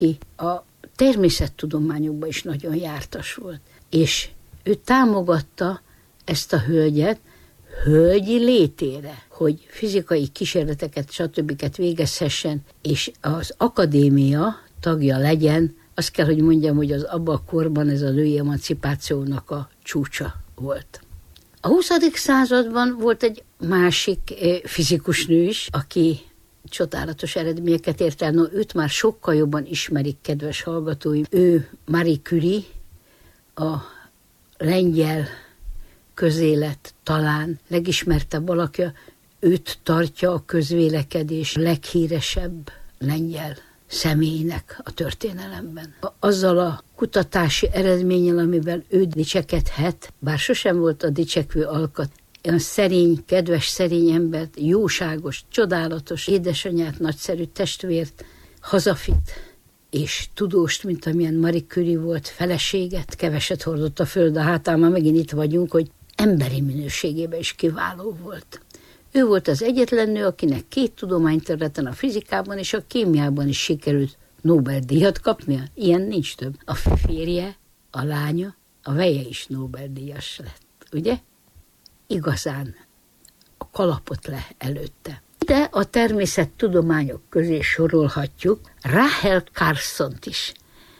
aki a természettudományokban is nagyon jártas volt. És ő támogatta ezt a hölgyet hölgyi létére, hogy fizikai kísérleteket, stb. Végezhessen, és az akadémia tagja legyen. Azt kell, hogy mondjam, hogy az abban a korban ez a női emancipációnak a csúcsa volt. A 20. században volt egy másik fizikus nő is, aki csodálatos eredményeket ért el. No, őt már sokkal jobban ismerik, kedves hallgatóim. Ő Marie Curie, a lengyel közélet talán legismertebb alakja. Őt tartja a közvélekedés leghíresebb lengyel személynek a történelemben. Azzal a kutatási eredménnyel, amivel ő dicsekedhet, bár sosem volt a dicsekvő alkat, olyan szerény, kedves szerény embert, jóságos, csodálatos édesanyát, nagyszerű testvért, hazafit és tudóst, mint amilyen Marie Curie volt, feleséget, keveset hordott a föld a hátán, már megint itt vagyunk, hogy emberi minőségében is kiváló volt. Ő volt az egyetlen nő, akinek 2 tudományterületen, a fizikában és a kémiában is sikerült Nobel-díjat kapnia. Ilyen nincs több. A férje, a lánya, a veje is Nobel-díjas lett, ugye? Igazán a kalapot le előtte. De a természettudományok közé sorolhatjuk Rachel Carsont is.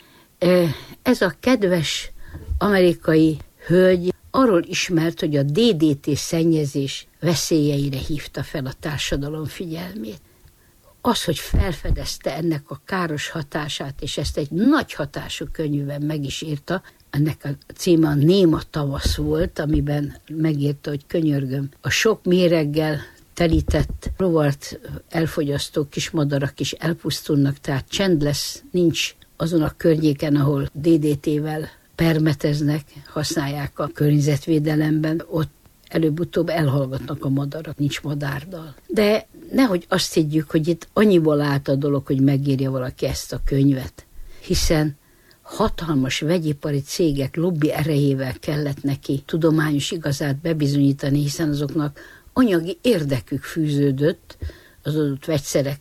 Ez a kedves amerikai hölgy arról ismert, hogy a DDT szennyezés veszélyeire hívta fel a társadalom figyelmét. Az, hogy felfedezte ennek a káros hatását, és ezt egy nagy hatású könyvben meg is írta, ennek a címe a Néma tavasz volt, amiben megírta, hogy könyörgöm, a sok méreggel telített rovart elfogyasztó kismadarak is elpusztulnak, tehát csend lesz, nincs azon a környéken, ahol DDT-vel permeteznek, használják a környezetvédelemben, ott előbb-utóbb elhallgatnak a madarak, nincs madárdal. De nehogy azt higgyük, hogy itt annyiból állt a dolog, hogy megírja valaki ezt a könyvet, hiszen hatalmas vegyipari cégek lobby erejével kellett neki tudományos igazát bebizonyítani, hiszen azoknak anyagi érdekük fűződött az adott vegyszerek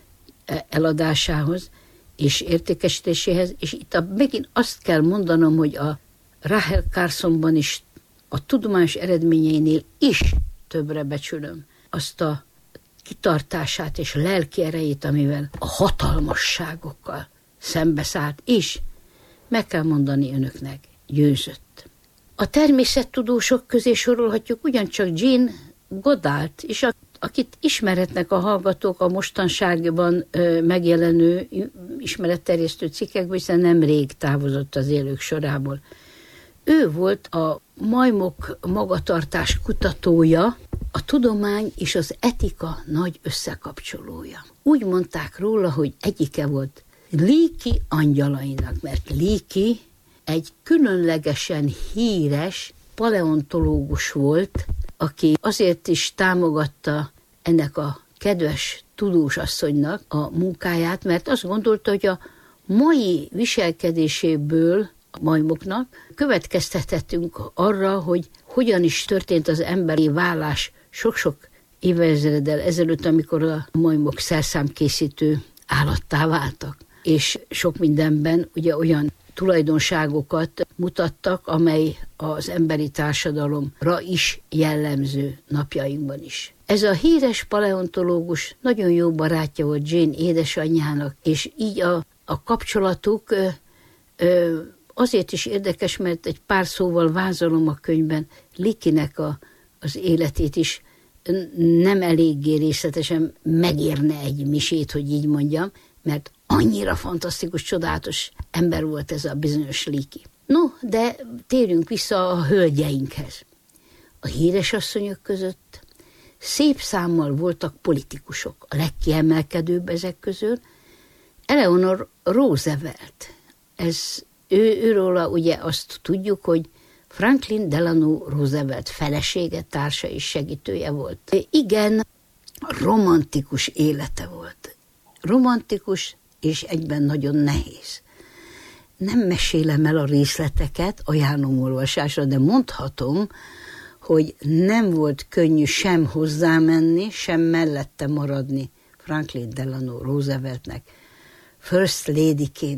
eladásához és értékesítéséhez, és itt megint azt kell mondanom, hogy a Rachel Carsonban is a tudományos eredményeinél is többre becsülöm azt a kitartását és lelki erejét, amivel a hatalmasságokkal szembeszállt, és meg kell mondani önöknek, győzött. A természettudósok közé sorolhatjuk ugyancsak Jane Goddard, és akit ismeretnek a hallgatók a mostanságban megjelenő ismeretterjesztő cikkekből, hiszen nemrég távozott az élők sorából. Ő volt a majmok magatartás kutatója, a tudomány és az etika nagy összekapcsolója. Úgy mondták róla, hogy egyike volt Leakey angyalainak, mert Leakey egy különlegesen híres paleontológus volt, aki azért is támogatta ennek a kedves tudós asszonynak a munkáját, mert azt gondolta, hogy a mai viselkedéséből a majmoknak következtethetünk arra, hogy hogyan is történt az emberi válás sok-sok évezreddel ezelőtt, amikor a majmok szerszámkészítő állattá váltak. És sok mindenben ugye olyan tulajdonságokat mutattak, amely az emberi társadalomra is jellemző napjainkban is. Ez a híres paleontológus nagyon jó barátja volt Jane édesanyjának, és így a kapcsolatuk azért is érdekes, mert egy pár szóval vázolom a könyvben Leakeynek az életét is, nem eléggé részletesen megérne egy misét, hogy így mondjam, mert annyira fantasztikus, csodálatos ember volt ez a bizonyos Leakey. No, de térjünk vissza a hölgyeinkhez. A híres asszonyok között szép számmal voltak politikusok. A legkiemelkedőbb ezek közül Eleanor Roosevelt. Őróla ugye azt tudjuk, hogy Franklin Delano Roosevelt felesége, társa és segítője volt. Igen, romantikus élete volt. Romantikus és egyben nagyon nehéz. Nem mesélem el a részleteket, ajánlom olvasásra, de mondhatom, hogy nem volt könnyű sem hozzámenni, sem mellette maradni Franklin Delano Rooseveltnek. First Lady-ként